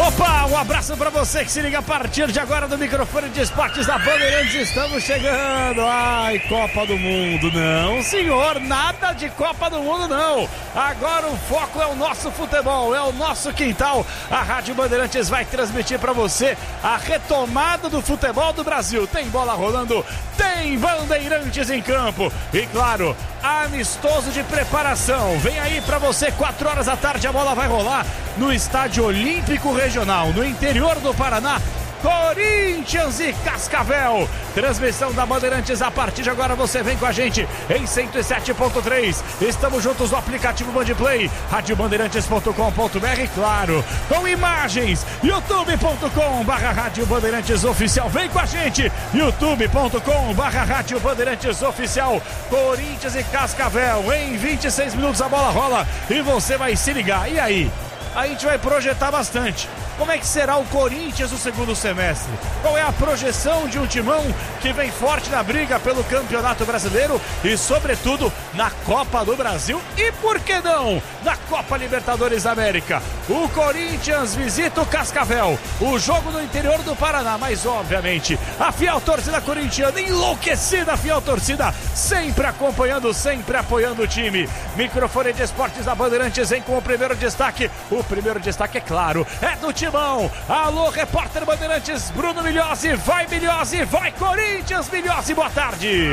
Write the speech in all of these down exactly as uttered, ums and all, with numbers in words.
Opa, um abraço pra você que se liga a partir de agora do microfone de esportes da Bandeirantes. Estamos chegando. Ai, Copa do Mundo, não, senhor, nada de Copa do Mundo, não. Agora o foco é o nosso futebol, é o nosso quintal. A Rádio Bandeirantes vai transmitir pra você a retomada do futebol do Brasil. Tem bola rolando, tem Bandeirantes em campo e, claro, amistoso de preparação. Vem aí pra você, quatro horas da tarde, a bola vai rolar no Estádio Olímpico Regional, no interior do Paraná. Corinthians e Cascavel, transmissão da Bandeirantes. A partir de agora você vem com a gente em cento e sete ponto três. Estamos juntos no aplicativo Bandplay, rádio bandeirantes ponto com ponto b r, claro, com imagens, youtube ponto com barra rádio bandeirantes oficial. Vem com a gente, youtube ponto com barra rádio bandeirantes oficial. Corinthians e Cascavel, em vinte e seis minutos a bola rola e você vai se ligar. E aí? A gente vai projetar bastante. Como é que será o Corinthians no segundo semestre? Qual é a projeção de um timão que vem forte na briga pelo Campeonato Brasileiro e, sobretudo, na Copa do Brasil e, por que não, na Copa Libertadores da América? O Corinthians visita o Cascavel, o jogo no interior do Paraná, mas, obviamente, a fiel torcida corintiana, enlouquecida a fiel torcida, sempre acompanhando, sempre apoiando o time. Microfone de esportes da Bandeirantes vem com o primeiro destaque. O primeiro destaque, é claro, é do time. Alô, repórter Bandeirantes, Bruno Milhozzi. Vai, Milhozzi, vai, Corinthians, Milhozzi, boa tarde.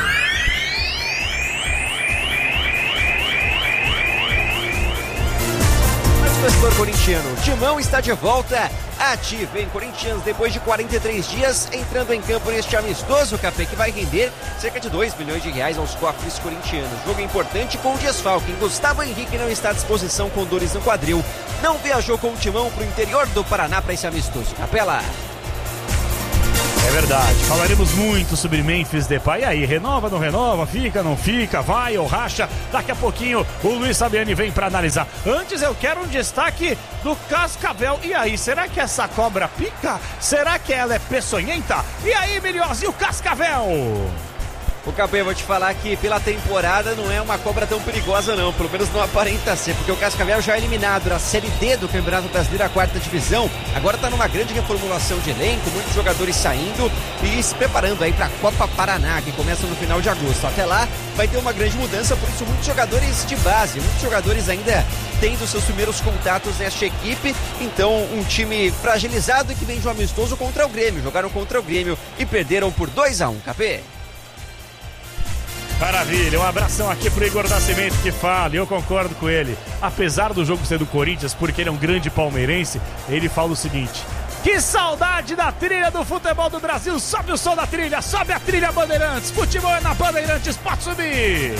Mas o torcedor corintiano, Timão está de volta ativo, hein? Corinthians, depois de quarenta e três dias, entrando em campo neste amistoso, Capê, que vai render cerca de dois milhões de reais aos cofres corintianos. Jogo importante com o desfalque. Gustavo Henrique não está à disposição com dores no quadril. Não viajou com o Timão para o interior do Paraná para esse amistoso. Capela. É verdade, falaremos muito sobre Memphis Depay. E aí, renova, não renova, fica, não fica, vai ou racha? Daqui a pouquinho o Luiz Fabiani vem para analisar. Antes eu quero um destaque do Cascavel. E aí, será que essa cobra pica? Será que ela é peçonhenta? E aí, Milhozzi, o Cascavel? O Capê, eu vou te falar que pela temporada não é uma cobra tão perigosa não, pelo menos não aparenta ser, porque o Cascavel já é eliminado da Série D do Campeonato Brasileiro, a quarta divisão, agora está numa grande reformulação de elenco, muitos jogadores saindo e se preparando aí para a Copa Paraná, que começa no final de agosto. Até lá vai ter uma grande mudança, por isso muitos jogadores de base, muitos jogadores ainda tendo seus primeiros contatos nesta equipe, então um time fragilizado que vem de um amistoso contra o Grêmio, jogaram contra o Grêmio e perderam por dois a um, Capê. Maravilha, um abração aqui pro Igor Nascimento que fala, e eu concordo com ele. Apesar do jogo ser do Corinthians, porque ele é um grande palmeirense, ele fala o seguinte: que saudade da trilha do futebol do Brasil. Sobe o som da trilha, sobe a trilha Bandeirantes. Futebol é na Bandeirantes, pode subir.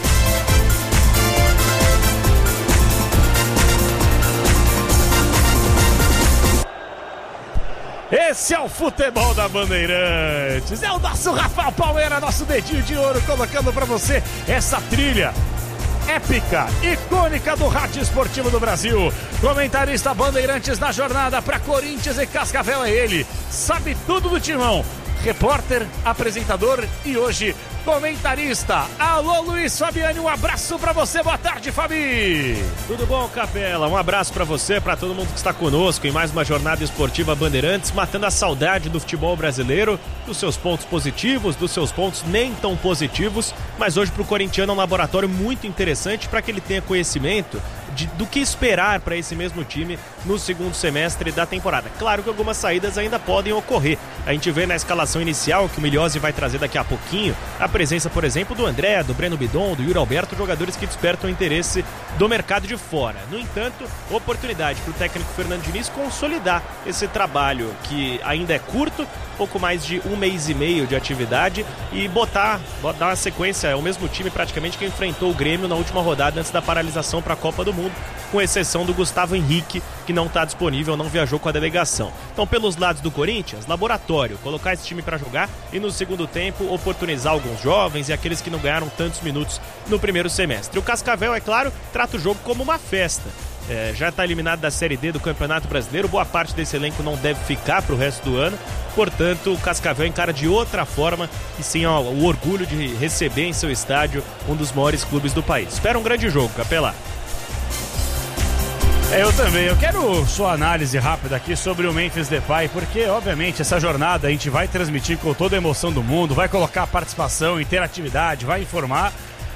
Esse é o futebol da Bandeirantes, é o nosso Rafael Palmeira, nosso dedinho de ouro, colocando pra você essa trilha épica, icônica do rádio esportivo do Brasil. Comentarista Bandeirantes na jornada para Corinthians e Cascavel é ele, sabe tudo do timão, repórter, apresentador e hoje comentarista. Alô, Luiz Fabiani, um abraço pra você, boa tarde, Fabi. Tudo bom, Capela? Um abraço pra você, pra todo mundo que está conosco em mais uma jornada esportiva Bandeirantes, matando a saudade do futebol brasileiro, dos seus pontos positivos, dos seus pontos nem tão positivos, mas hoje pro corintiano é um laboratório muito interessante para que ele tenha conhecimento de, do que esperar para esse mesmo time no segundo semestre da temporada. Claro que algumas saídas ainda podem ocorrer. A gente vê na escalação inicial, que o Milhozzi vai trazer daqui a pouquinho, a presença, por exemplo, do André, do Breno Bidon, do Yuri Alberto, jogadores que despertam o interesse do mercado de fora. No entanto, oportunidade para o técnico Fernando Diniz consolidar esse trabalho que ainda é curto, pouco mais de um mês e meio de atividade, e botar, botar uma sequência, é o mesmo time praticamente que enfrentou o Grêmio na última rodada antes da paralisação para a Copa do Mundo, com exceção do Gustavo Henrique, que não está disponível, não viajou com a delegação. Então, pelos lados do Corinthians, laboratório, colocar esse time para jogar e no segundo tempo oportunizar alguns jovens e aqueles que não ganharam tantos minutos no primeiro semestre. O Cascavel, é claro, trata o jogo como uma festa. É, já está eliminado da Série D do Campeonato Brasileiro, boa parte desse elenco não deve ficar para o resto do ano, portanto o Cascavel encara de outra forma e sim ó, o orgulho de receber em seu estádio um dos maiores clubes do país. Espera um grande jogo, Capela. É, eu também. Eu quero sua análise rápida aqui sobre o Memphis Depay, porque, obviamente, essa jornada a gente vai transmitir com toda a emoção do mundo, vai colocar participação, interatividade, vai informar,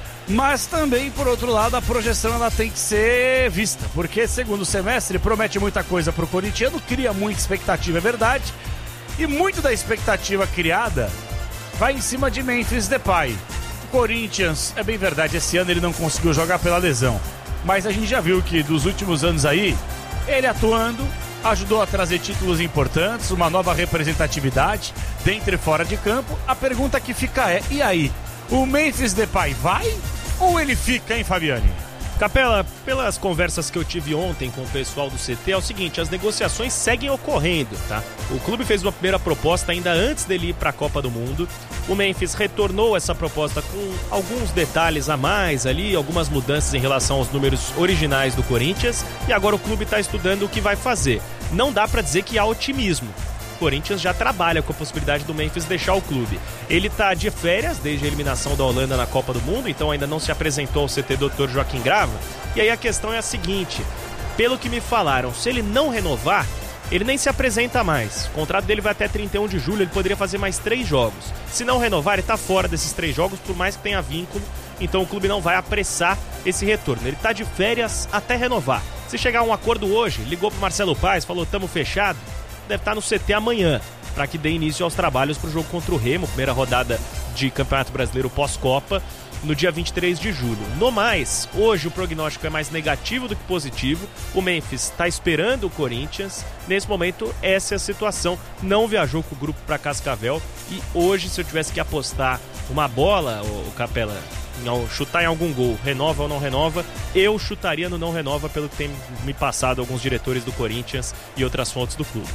mas também, por outro lado, a projeção ela tem que ser vista, porque segundo semestre promete muita coisa para o corintiano, cria muita expectativa, é verdade, e muito da expectativa criada vai em cima de Memphis Depay. O Corinthians, é bem verdade, esse ano ele não conseguiu jogar pela lesão, mas a gente já viu que dos últimos anos aí, ele atuando, ajudou a trazer títulos importantes, uma nova representatividade dentro e fora de campo. A pergunta que fica é, e aí? O Memphis Depay vai ou ele fica, hein, Fabiani? Capela, pelas conversas que eu tive ontem com o pessoal do C T, é o seguinte, as negociações seguem ocorrendo, tá? O clube fez uma primeira proposta ainda antes dele ir para a Copa do Mundo. O Memphis retornou essa proposta com alguns detalhes a mais ali, algumas mudanças em relação aos números originais do Corinthians, e agora o clube está estudando o que vai fazer. Não dá para dizer que há otimismo. O Corinthians já trabalha com a possibilidade do Memphis deixar o clube. Ele está de férias desde a eliminação da Holanda na Copa do Mundo, então ainda não se apresentou ao C T doutor Joaquim Grava. E aí a questão é a seguinte, pelo que me falaram, se ele não renovar, ele nem se apresenta mais. O contrato dele vai até trinta e um de julho, ele poderia fazer mais três jogos. Se não renovar, ele está fora desses três jogos, por mais que tenha vínculo, então o clube não vai apressar esse retorno. Ele está de férias até renovar. Se chegar a um acordo hoje, ligou pro Marcelo Paes, falou, tamo fechado, deve estar no C T amanhã, para que dê início aos trabalhos para o jogo contra o Remo, primeira rodada de Campeonato Brasileiro pós-Copa, no dia vinte e três de julho. No mais, hoje o prognóstico é mais negativo do que positivo. O Memphis está esperando o Corinthians. Nesse momento, essa é a situação. Não viajou com o grupo para Cascavel. E hoje, se eu tivesse que apostar uma bola, o Capela, em chutar em algum gol, renova ou não renova, eu chutaria no não renova, pelo que tem me passado alguns diretores do Corinthians e outras fontes do clube.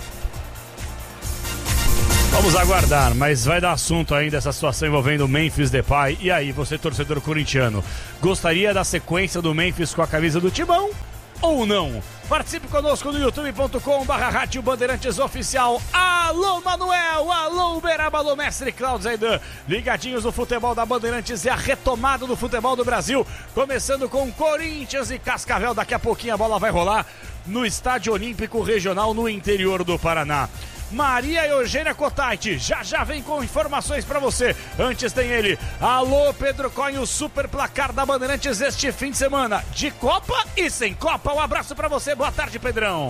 Vamos aguardar, mas vai dar assunto ainda essa situação envolvendo o Memphis Depay. E aí, você torcedor corintiano, gostaria da sequência do Memphis com a camisa do Timão ou não? Participe conosco no youtube ponto com barra Rádio Bandeirantes Oficial. Alô Manuel, alô Uberaba, alô Mestre Cláudio Zaidan, ligadinhos no futebol da Bandeirantes e a retomada do futebol do Brasil, começando com Corinthians e Cascavel. Daqui a pouquinho a bola vai rolar no Estádio Olímpico Regional no interior do Paraná. Maria Eugênia Cotaiti já já vem com informações pra você. Antes tem ele, alô Pedro Coin, o super placar da Bandeirantes este fim de semana, de Copa e sem Copa. Um abraço pra você, boa tarde, Pedrão.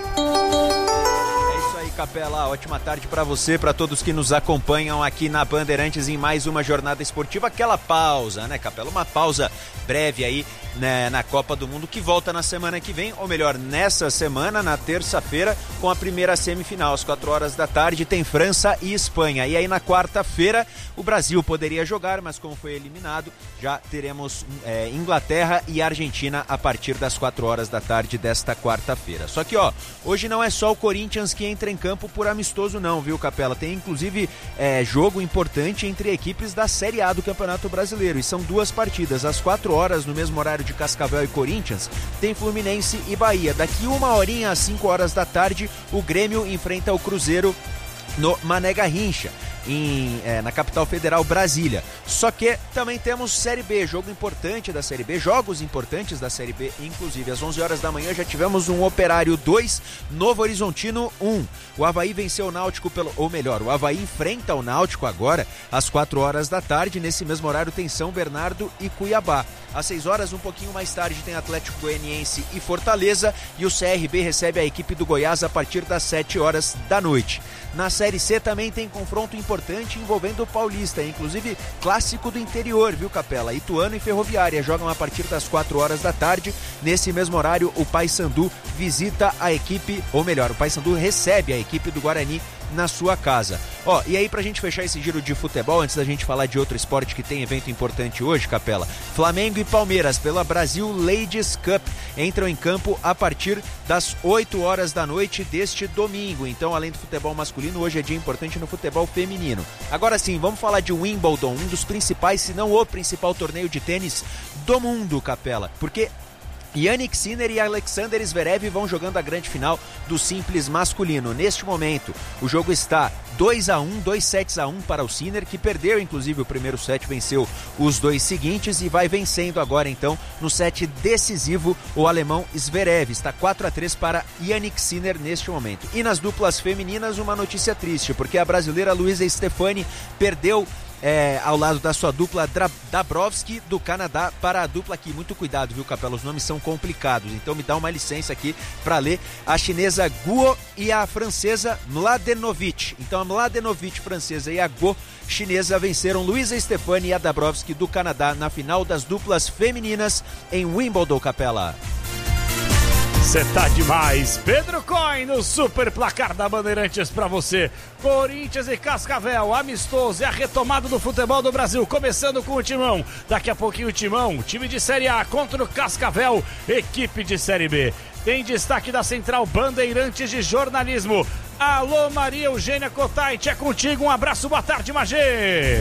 É isso aí, Capela, ótima tarde pra você, pra todos que nos acompanham aqui na Bandeirantes em mais uma jornada esportiva. Aquela pausa, né, Capela? Uma pausa breve aí, né, na Copa do Mundo, que volta na semana que vem, ou melhor, nessa semana, na terça-feira, com a primeira semifinal, às quatro horas da tarde, tem França e Espanha. E aí na quarta-feira o Brasil poderia jogar, mas como foi eliminado, já teremos é, Inglaterra e Argentina a partir das quatro horas da tarde desta quarta-feira. Só que ó, hoje não é só o Corinthians que entra em campo por amistoso não, viu, Capela? Tem inclusive é, jogo importante entre equipes da Série A do Campeonato Brasileiro, e são duas partidas, às quatro horas, no mesmo horário de Cascavel e Corinthians, tem Fluminense e Bahia. Daqui uma horinha às cinco horas da tarde, o Grêmio enfrenta o Cruzeiro no Mané Garrincha, em, é, na capital federal, Brasília. Só que também temos Série B, jogo importante da Série B, jogos importantes da Série B, inclusive às onze horas da manhã já tivemos um Operário dois, Novo Horizontino um. O Avaí venceu o Náutico, pelo, ou melhor, o Avaí enfrenta o Náutico agora às quatro horas da tarde. Nesse mesmo horário tem São Bernardo e Cuiabá. Às seis horas, um pouquinho mais tarde, tem Atlético Goianiense e Fortaleza, e o C R B recebe a equipe do Goiás a partir das sete horas da noite. Na Série C também tem confronto importante envolvendo o Paulista, inclusive clássico do interior, viu, Capela? Ituano e Ferroviária jogam a partir das quatro horas da tarde. Nesse mesmo horário, o Paysandu visita a equipe, ou melhor, o Paysandu recebe a equipe do Guarani na sua casa. Ó, e aí pra gente fechar esse giro de futebol, antes da gente falar de outro esporte que tem evento importante hoje, Capela, Flamengo e Palmeiras pela Brasil Ladies Cup entram em campo a partir das oito horas da noite deste domingo. Então, além do futebol masculino, hoje é dia importante no futebol feminino. Agora sim, vamos falar de Wimbledon, um dos principais, se não o principal torneio de tênis do mundo, Capela, porque Jannik Sinner e Alexander Zverev vão jogando a grande final do simples masculino. Neste momento, o jogo está dois a um, dois sets a um para o Sinner, que perdeu inclusive o primeiro set, venceu os dois seguintes e vai vencendo agora então no set decisivo o alemão Zverev. Está quatro a três para Jannik Sinner neste momento. E nas duplas femininas, uma notícia triste, porque a brasileira Luísa Stefani perdeu É, ao lado da sua dupla Dabrowski do Canadá para a dupla aqui. Muito cuidado, viu, Capela? Os nomes são complicados, então me dá uma licença aqui para ler. A chinesa Guo e a francesa Mladenovic. Então a Mladenovic francesa e a Guo chinesa venceram Luísa Stefani e a Dabrowski do Canadá na final das duplas femininas em Wimbledon, Capela. Você tá demais. Pedro Coin no super placar da Bandeirantes pra você. Corinthians e Cascavel, amistoso e a retomada do futebol do Brasil, começando com o Timão. Daqui a pouquinho o Timão, time de Série A contra o Cascavel, equipe de Série B. Tem destaque da Central Bandeirantes de Jornalismo. Alô, Maria Eugênia Cotait, é contigo. Um abraço, boa tarde, Magê.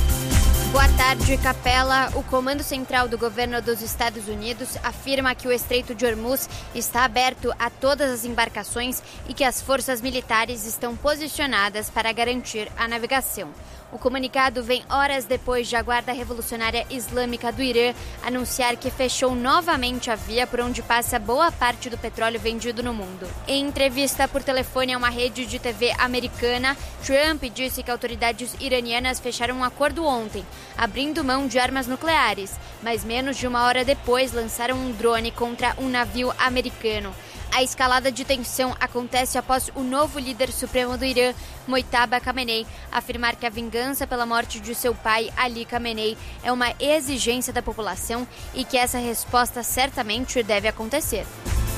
Boa tarde, Capela. O Comando Central do Governo dos Estados Unidos afirma que o Estreito de Hormuz está aberto a todas as embarcações e que as forças militares estão posicionadas para garantir a navegação. O comunicado vem horas depois de a Guarda Revolucionária Islâmica do Irã anunciar que fechou novamente a via por onde passa boa parte do petróleo vendido no mundo. Em entrevista por telefone a uma rede de T V americana, Trump disse que autoridades iranianas fecharam um acordo ontem, abrindo mão de armas nucleares, mas menos de uma hora depois lançaram um drone contra um navio americano. A escalada de tensão acontece após o novo líder supremo do Irã, Mojtaba Khamenei, afirmar que a vingança pela morte de seu pai, Ali Khamenei, é uma exigência da população e que essa resposta certamente deve acontecer.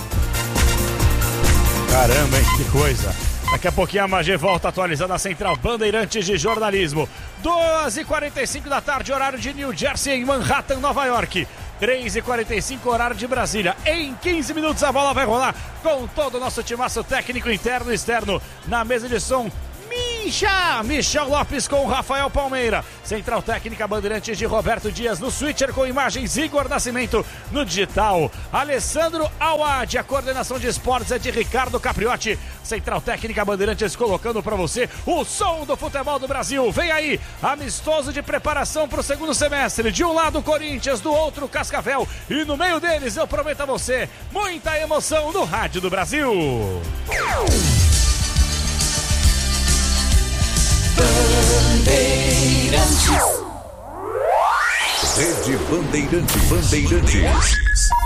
Caramba, hein? Que coisa! Daqui a pouquinho a Magê volta atualizando a Central Bandeirantes de Jornalismo. duas e quarenta e cinco da tarde, horário de New Jersey, em Manhattan, Nova York. três e quarenta e cinco, horário de Brasília. Em quinze minutos a bola vai rolar com todo o nosso timaço técnico interno e externo. Na mesa de som, Misha, Michel Lopes com Rafael Palmeira. Central técnica Bandeirantes de Roberto Dias no switcher com imagens, Igor Nascimento no digital. Alessandro Awad, a coordenação de esportes é de Ricardo Capriotti. Central técnica Bandeirantes colocando para você o som do futebol do Brasil. Vem aí, amistoso de preparação para o segundo semestre. De um lado Corinthians, do outro Cascavel. E no meio deles, eu prometo a você, muita emoção no Rádio do Brasil. Bandeirantes. Rede Bandeirantes. Bandeirantes.